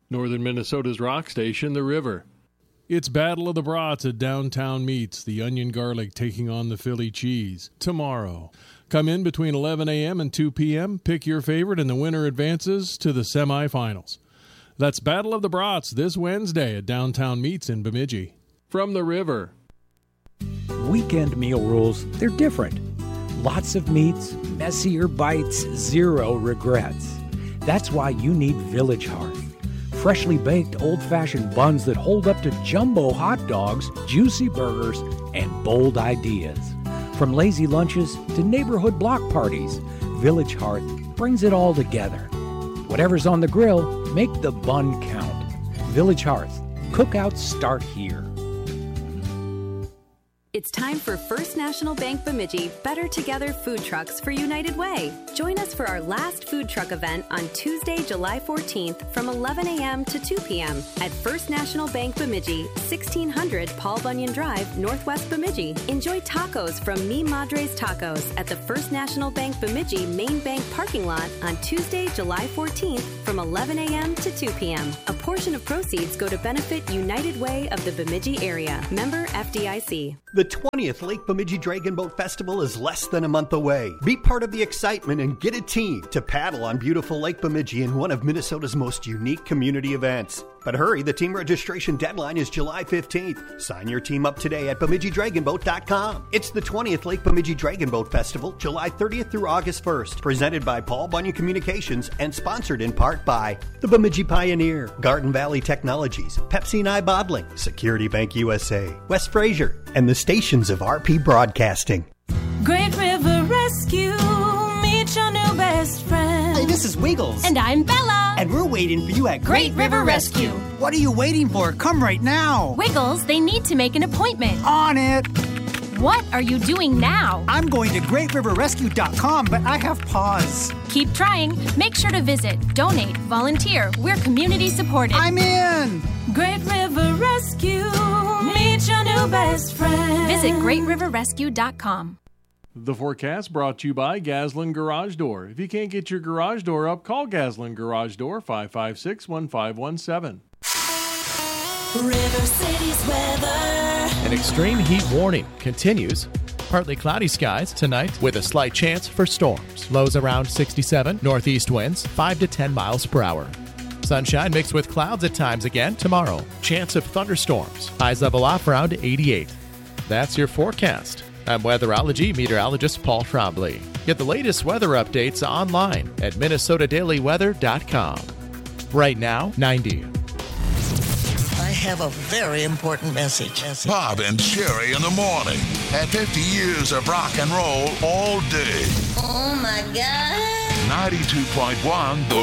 Northern Minnesota's rock station, The River. It's Battle of the Brats at Downtown Meats, the Onion Garlic taking on the Philly Cheese, tomorrow. Come in between 11 a.m. and 2 p.m., pick your favorite, and the winner advances to the semifinals. That's Battle of the Brats this Wednesday at Downtown Meats in Bemidji. From The River. Weekend meal rules, they're different. Lots of meats, messier bites, zero regrets. That's why you need Village Hearth. Freshly baked old-fashioned buns that hold up to jumbo hot dogs, juicy burgers, and bold ideas. From lazy lunches to neighborhood block parties, Village Hearth brings it all together. Whatever's on the grill, make the bun count. Village Hearth. Cookouts start here. It's time for First National Bank Bemidji Better Together Food Trucks for United Way. Join us for our last food truck event on Tuesday, July 14th from 11 a.m. to 2 p.m. at First National Bank Bemidji, 1600 Paul Bunyan Drive, Northwest Bemidji. Enjoy tacos from Mi Madre's Tacos at the First National Bank Bemidji Main Bank parking lot on Tuesday, July 14th from 11 a.m. to 2 p.m. A portion of proceeds go to benefit United Way of the Bemidji area. Member FDIC. The 20th Lake Bemidji Dragon Boat Festival is less than a month away. Be part of the excitement and get a team to paddle on beautiful Lake Bemidji in one of Minnesota's most unique community events. But hurry, the team registration deadline is July 15th. Sign your team up today at BemidjiDragonBoat.com. It's the 20th Lake Bemidji Dragon Boat Festival, July 30th through August 1st. Presented by Paul Bunyan Communications and sponsored in part by the Bemidji Pioneer, Garden Valley Technologies, Pepsi and I Bottling, Security Bank USA, West Fraser, and the stations of RP Broadcasting. Great River Rescue, meet your new best friend. Hey, this is Wiggles. And I'm Bella. And we're waiting for you at Great River Rescue. What are you waiting for? Come right now. Wiggles, they need to make an appointment. On it. What are you doing now? I'm going to GreatRiverRescue.com, but I have pause. Keep trying. Make sure to visit, donate, volunteer. We're community supported. I'm in. Great River Rescue, meet your new best friend. Visit GreatRiverRescue.com. The forecast brought to you by Gaslin Garage Door. If you can't get your garage door up, call Gaslin Garage Door, 556-1517. River City's weather. An extreme heat warning continues. Partly cloudy skies tonight with a slight chance for storms. Lows around 67, northeast winds 5 to 10 miles per hour. Sunshine mixed with clouds at times again tomorrow. Chance of thunderstorms. Highs level off around 88. That's your forecast. I'm weatherology meteorologist Paul Trombley. Get the latest weather updates online at MinnesotaDailyWeather.com. Right now, 90. I have a very important message. Bob and Sherry in the morning. At 50 years of rock and roll all day. Oh, my God. 92.1 The